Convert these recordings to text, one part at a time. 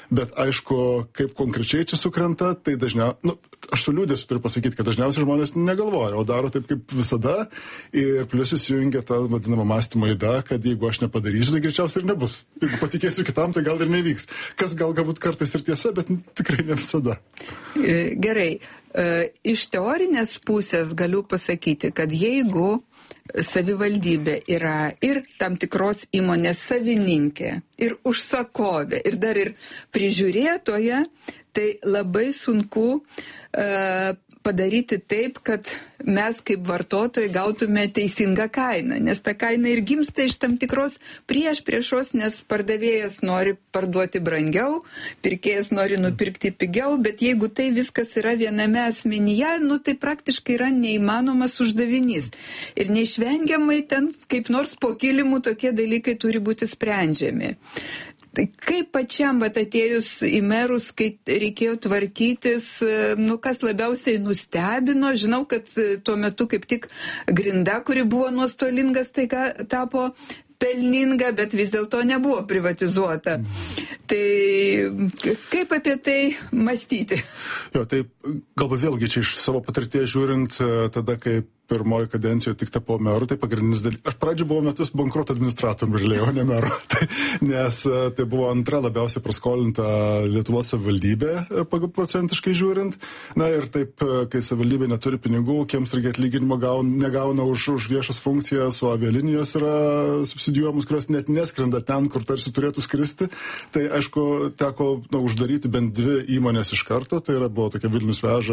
Bet aišku, kaip konkrečiai čia sukrenta, tai aš su liūdėsiu turiu pasakyti, kad dažniausiai žmonės negalvoja, o daro taip kaip visada. Ir plius įsijungia ta vadinama mąstymo ida, kad jeigu aš nepadarysiu, tai greičiausiai ir nebus. Jeigu patikėsiu kitam, tai gal ir nevyks. Kas galbūt kartais ir tiesa, bet tikrai ne visada. Gerai. Iš teorinės pusės galiu pasakyti, kad jeigu savivaldybė yra ir tam tikros įmonės savininkė, ir užsakovė, ir dar ir prižiūrėtoja, tai labai sunku padaryti taip, kad mes kaip vartotojai gautume teisingą kainą, nes ta kaina ir gimsta iš tam tikros priešos, nes pardavėjas nori parduoti brangiau, pirkėjas nori nupirkti pigiau, bet jeigu tai viskas yra viename asmenyje, tai praktiškai yra neįmanomas uždavinys. Ir neišvengiamai ten kaip nors po kilimu tokie dalykai turi būti sprendžiami. Tai kaip pačiam atėjus į merus, kai reikėjo tvarkytis, kas labiausiai nustebino, žinau, kad tuo metu kaip tik grinda, kuri buvo nuostolingas, tai tapo pelninga, bet vis dėlto nebuvo privatizuota. Tai kaip apie tai mąstyti? Jo, tai galbūt vėlgi čia iš savo patirties žiūrint, tada kai pirmoji kadencijoje tik tapau meru, tai pagrindinis dalykas. Aš pradžioje buvau metus bankroto administratoriumi realiai, o ne meru. Nes tai buvo antra labiausiai praskolinta Lietuvos savivaldybė, procentiškai žiūrint. Na ir taip, kai savivaldybė neturi pinigų, kiemsargiai atlyginimo negauna už viešas funkcijas, o avialinijos yra subsidijuojamos, kurios net neskrenda ten, kur tarsi turėtų skristi. Tai aišku, teko uždaryti bent 2 įmonės iš karto. Tai buvo tokia Vilnius veža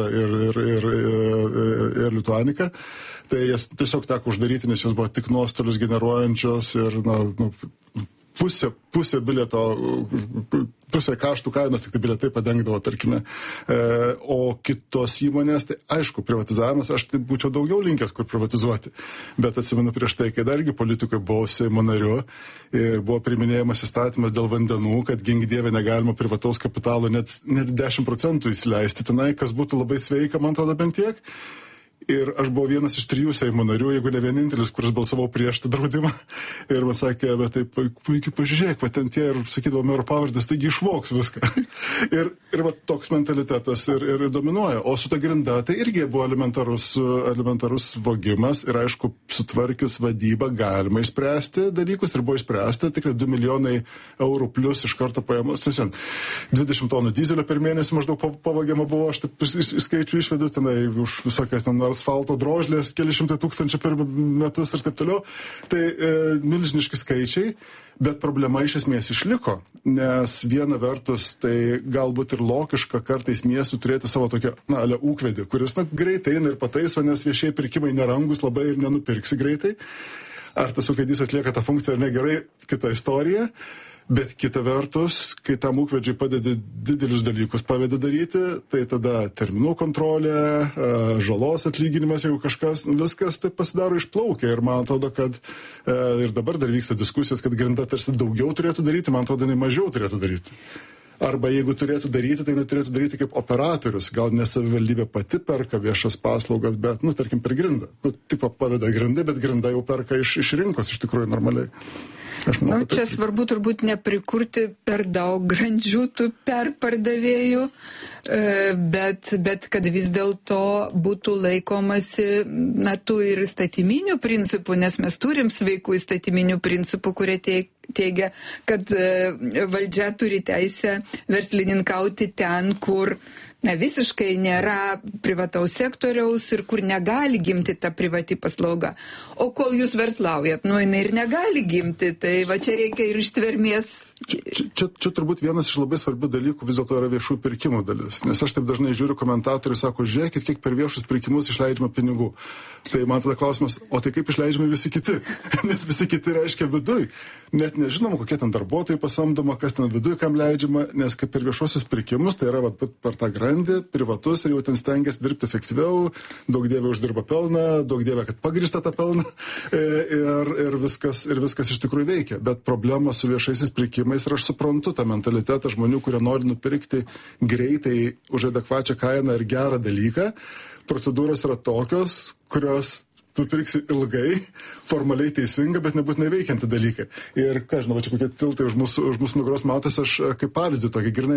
ir Lituanika. Tai jas tiesiog teko uždaryti, nes jos buvo tik nuostolius generuojančios ir pusė bilieto, pusė kaštų kainos tik tai bilietai padengdavo, tarkime. O kitos įmonės, tai aišku, privatizavimas, aš tai būčiau daugiau linkęs, kur privatizuoti. Bet atsimenu prieš tai, kai dargi politikoje buvau Seimo nariu ir buvo priiminėjamas įstatymas dėl vandenų, kad gink dieve negalima privataus kapitalo net 10% įsileisti tenai, kas būtų labai sveika, man atrodo, bent tiek. Ir aš buvau vienas iš 3 Seimo narių, jeigu ne vienintelis, kuris balsavau prieš tą draudimą. Ir man sakė, bet taip, puikiai pažiūrėk, va ten tie ir sakydavo mero pavardės, taigi išvoks viską. ir va toks mentalitetas ir dominuoja. O su ta grinda tai irgi buvo elementarus vogimas. Ir aišku, sutvarkius vadybą galima išspręsti dalykus ir buvo išspręsta. Tikrai 2 milijonai eurų plus iš karto paėmus. 20 tonų dizelio per mėnesį maždaug pavogiama buvo, aš taip skaičių išvedu tenai už visokias ten asfalto drožlės, keli šimtai tūkstančių per metus ir taip toliau. Tai milžiniški skaičiai, bet problema iš esmės išliko, nes viena vertus tai galbūt ir logiška kartais miestų turėti savo tokią, ūkvedį, kuris greitai eina ir pataiso, nes viešieji pirkimai nerangus labai ir nenupirksi greitai. Ar tas ūkvedys atlieka tą funkciją ar negerai, kita istorija. Bet kita vertus, kai tam ūkvedžiai padedi didelius dalykus pavedi daryti, tai tada terminų kontrolė, žalos atlyginimas, jeigu kažkas, viskas taip pasidaro išplaukia. Ir man atrodo, kad ir dabar dar vyksta diskusijos, kad grinda tarsi daugiau turėtų daryti, man atrodo, jinai mažiau turėtų daryti. Arba jeigu turėtų daryti, tai neturėtų daryti kaip operatorius. Gal ne savivaldybė pati perka viešas paslaugas, bet, tarkim, per grindą. Tipo paveda grindai, bet grinda jau perka iš rinkos, iš tikrųjų normaliai. Čia svarbu turbūt neprikurti per daug grandžių tų perpardavėjų, bet kad vis dėlto būtų laikomasi tų ir įstatyminių principų, nes mes turim sveikų įstatyminių principų, kurie teigia, kad valdžia turi teisę verslininkauti ten, kur visiškai nėra privataus sektoriaus ir kur negali gimti ta privati paslauga. O kol jūs verslaujat, jinai ir negali gimti, tai va čia reikia ir ištvermės. Čia turbūt vienas iš labai svarbių dalykų vis dėlto yra viešų pirkimų dalis. Nes aš taip dažnai žiūriu, komentatoriai sako, žiūrėkit, kiek per viešus pirkimus išleidžiama pinigų. Tai man tada klausimas, o tai kaip išleidžiami visi kiti? Nes visi kiti reiškia viduj. Net nežinom, kokie ten darbuotojai pasamdoma, kas ten viduj kam leidžiama, nes kaip per viešuosius pirkimus, tai yra per tą grandį, privatus ir jau ten stengiasi dirbti efektyviau, daug dievė uždirba pelną, daug dievė, kad pagrįsta tą pelną ir viskas iš tikrųjų veikia. Bet problema su viešaisiais pirkimais ir aš suprantu tą mentalitetą žmonių, kurie nori nupirkti greitai už adekvačią kainą ir gerą dalyką. Procedūros yra tokios, kurios nupirksi ilgai, formaliai teisinga, bet nebūtinai veikianti dalykai. Ir ką žinau, čia kokie tiltai už mūsų nugaros matosi, aš kaip pavyzdį tokį grynai